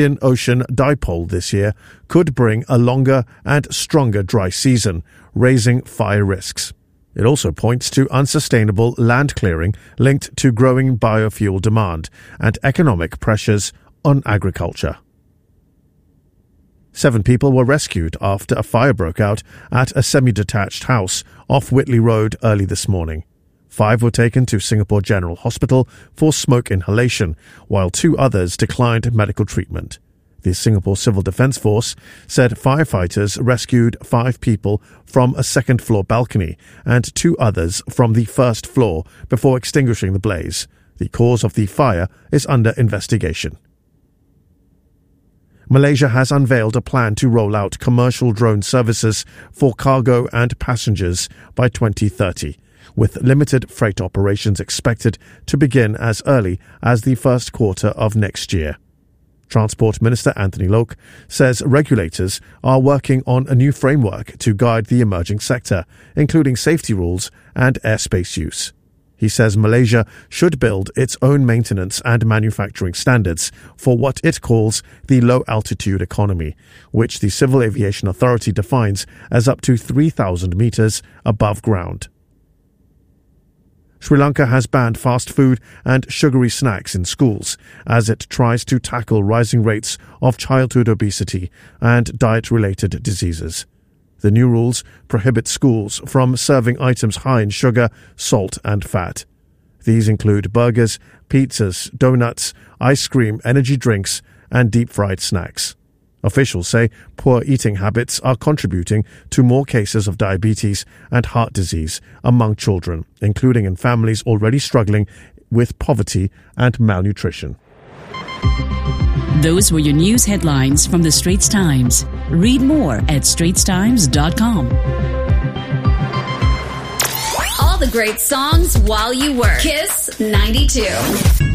Indian Ocean dipole this year could bring a longer and stronger dry season, raising fire risks. It also points to unsustainable land clearing linked to growing biofuel demand and economic pressures on agriculture. 7 people were rescued after a fire broke out at a semi-detached house off Whitley Road early this morning. 5 were taken to Singapore General Hospital for smoke inhalation, while 2 others declined medical treatment. The Singapore Civil Defence Force said firefighters rescued 5 people from a second-floor balcony and 2 others from the first floor before extinguishing the blaze. The cause of the fire is under investigation. Malaysia has unveiled a plan to roll out commercial drone services for cargo and passengers by 2030, with limited freight operations expected to begin as early as the first quarter of next year. Transport Minister Anthony Loke says regulators are working on a new framework to guide the emerging sector, including safety rules and airspace use. He says Malaysia should build its own maintenance and manufacturing standards for what it calls the low-altitude economy, which the Civil Aviation Authority defines as up to 3,000 meters above ground. Sri Lanka has banned fast food and sugary snacks in schools as it tries to tackle rising rates of childhood obesity and diet-related diseases. The new rules prohibit schools from serving items high in sugar, salt and fat. These include burgers, pizzas, donuts, ice cream, energy drinks and deep-fried snacks. Officials say poor eating habits are contributing to more cases of diabetes and heart disease among children, including in families already struggling with poverty and malnutrition. Those were your news headlines from the Straits Times. Read more at straitstimes.com. All the great songs while you work. Kiss 92.